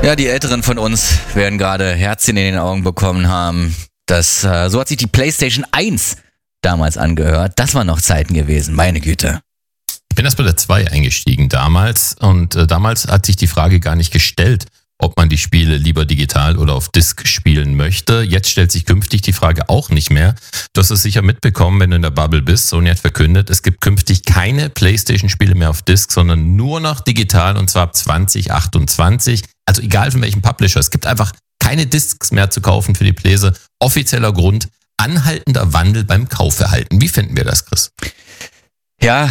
Ja, die Älteren von uns werden gerade Herzchen in den Augen bekommen haben. So hat sich die PlayStation 1 damals angehört. Das waren noch Zeiten gewesen, meine Güte. Ich bin erst bei der 2 eingestiegen damals und damals hat sich die Frage gar nicht gestellt, ob man die Spiele lieber digital oder auf Disc spielen möchte. Jetzt stellt sich künftig die Frage auch nicht mehr. Du hast es sicher mitbekommen, wenn du in der Bubble bist. Sony hat verkündet, es gibt künftig keine PlayStation-Spiele mehr auf Disc, sondern nur noch digital und zwar ab 2028. Also egal von welchem Publisher. Es gibt einfach keine Discs mehr zu kaufen für die Playse. Offizieller Grund, anhaltender Wandel beim Kaufverhalten. Wie finden wir das, Chris? Ja,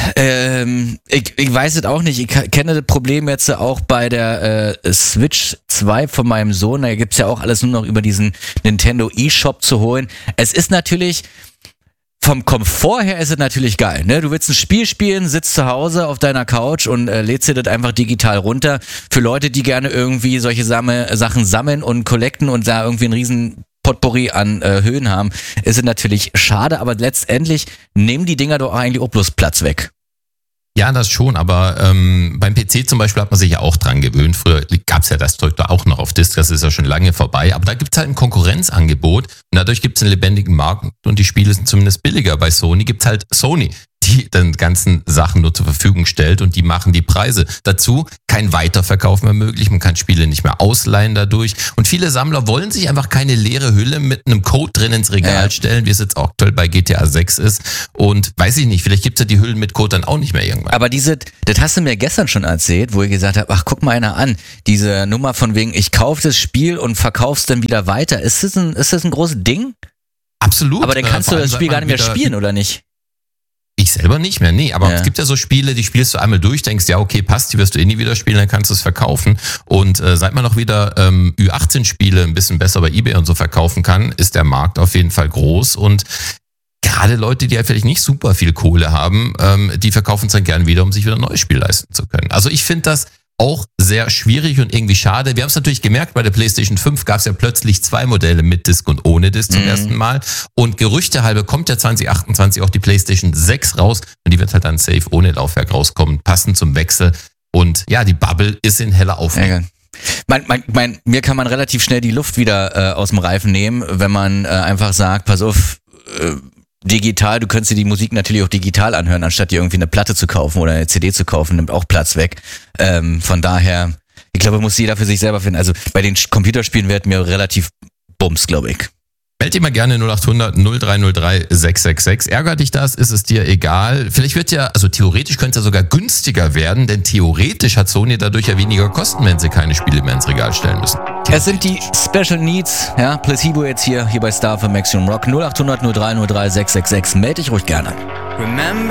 ich weiß es auch nicht. Ich kenne das Problem jetzt auch bei der Switch 2 von meinem Sohn. Da gibt's ja auch alles nur noch über diesen Nintendo eShop zu holen. Es ist natürlich, vom Komfort her ist es natürlich geil, ne? Du willst ein Spiel spielen, sitzt zu Hause auf deiner Couch und lädst dir das einfach digital runter. Für Leute, die gerne irgendwie solche Sachen sammeln und collecten und da irgendwie einen riesen Potpourri an Höhen haben, ist es natürlich schade, aber letztendlich nehmen die Dinger doch eigentlich auch bloß Platz weg. Ja, das schon, aber beim PC zum Beispiel hat man sich ja auch dran gewöhnt. Früher gab's ja das Zeug da auch noch auf Disc, das ist ja schon lange vorbei. Aber da gibt's halt ein Konkurrenzangebot und dadurch gibt's einen lebendigen Markt und die Spiele sind zumindest billiger. Bei Sony gibt's halt Sony, die den ganzen Sachen nur zur Verfügung stellt und die machen die Preise. Dazu kein Weiterverkauf mehr möglich, man kann Spiele nicht mehr ausleihen dadurch und viele Sammler wollen sich einfach keine leere Hülle mit einem Code drin ins Regal stellen, wie es jetzt aktuell bei GTA 6 ist und weiß ich nicht, vielleicht gibt's ja die Hüllen mit Code dann auch nicht mehr irgendwann. Aber das hast du mir gestern schon erzählt, wo ich gesagt habe, ach guck mal einer an, diese Nummer von wegen, ich kaufe das Spiel und verkauf's dann wieder weiter, ist das ein großes Ding? Absolut. Aber dann kannst du das Spiel gar nicht mehr spielen, oder nicht? Ich selber nicht mehr, nee, aber es gibt ja so Spiele, die spielst du einmal durch, denkst, ja okay, passt, die wirst du eh nie wieder spielen, dann kannst du es verkaufen und seit man auch wieder Ü18-Spiele ein bisschen besser bei eBay und so verkaufen kann, ist der Markt auf jeden Fall groß und gerade Leute, die ja vielleicht nicht super viel Kohle haben, die verkaufen es dann gern wieder, um sich wieder ein neues Spiel leisten zu können. Also ich finde das auch sehr schwierig und irgendwie schade. Wir haben es natürlich gemerkt, bei der PlayStation 5 gab es ja plötzlich 2 Modelle mit Disc und ohne Disc zum ersten Mal. Und gerüchtehalber kommt ja 2028 auch die PlayStation 6 raus und die wird halt dann safe ohne Laufwerk rauskommen, passend zum Wechsel. Und ja, die Bubble ist in heller Aufregung. Mir kann man relativ schnell die Luft wieder aus dem Reifen nehmen, wenn man einfach sagt, pass auf, digital, du könntest dir die Musik natürlich auch digital anhören, anstatt dir irgendwie eine Platte zu kaufen oder eine CD zu kaufen, nimmt auch Platz weg. Von daher, ich glaube, muss jeder für sich selber finden. Also bei den Computerspielen wird mir relativ bums, glaube ich. Meld dich mal gerne 0800 0303 666. Ärgert dich das? Ist es dir egal? Vielleicht wird ja, also theoretisch könnte es ja sogar günstiger werden, denn theoretisch hat Sony dadurch ja weniger Kosten, wenn sie keine Spiele mehr ins Regal stellen müssen. Es sind die Special Needs, ja, Placebo jetzt hier bei Star für Maximum Rock 0800 0303 666. Meld dich ruhig gerne. Remember